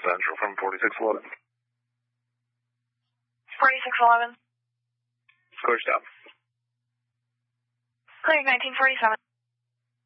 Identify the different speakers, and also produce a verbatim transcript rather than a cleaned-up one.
Speaker 1: Central from forty-six eleven.
Speaker 2: forty-six eleven.
Speaker 1: Score stop.
Speaker 2: Clear nineteen forty-seven.